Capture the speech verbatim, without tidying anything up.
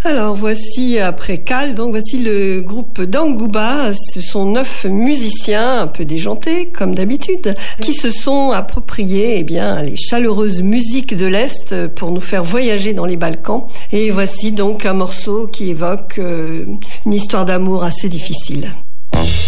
Alors voici, après Cal, donc voici le groupe Dangouba. Ce sont neuf musiciens, un peu déjantés comme d'habitude, qui se sont appropriés eh bien, les chaleureuses musiques de l'Est pour nous faire voyager dans les Balkans. Et voici donc un morceau qui évoque euh, une histoire d'amour assez difficile.